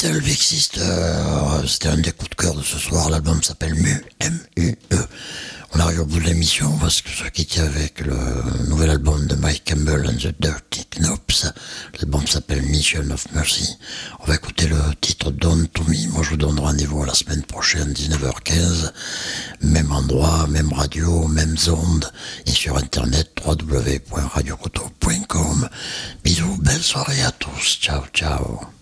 c'était le Big Sister. C'était un des coups de cœur de ce soir. L'album s'appelle Mu, M-U-E. On arrive au bout de l'émission. On va se quitter avec le nouvel album de Mike Campbell and the Dirty Knobs. L'album s'appelle Mission of Mercy. On va écouter le titre Down to Me. Moi, je vous donne rendez-vous la semaine prochaine, 19h15. Même endroit, même radio, mêmes ondes. Et sur Internet, www.radiocoto.com. Bisous, belle soirée à tous. Ciao, ciao.